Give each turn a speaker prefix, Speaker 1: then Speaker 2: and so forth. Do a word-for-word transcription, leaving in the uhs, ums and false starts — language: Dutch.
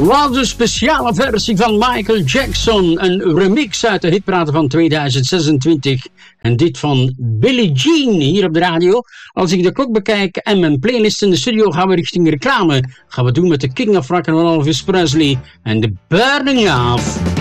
Speaker 1: Wat een speciale versie van Michael Jackson. Een remix uit de hitparade van tweeduizend zesentwintig. En dit van Billie Jean hier op de radio. Als ik de klok bekijk en mijn playlist in de studio, gaan we richting reclame. Gaan we doen met de King of Rock and Roll, Elvis Presley en The Burning Love.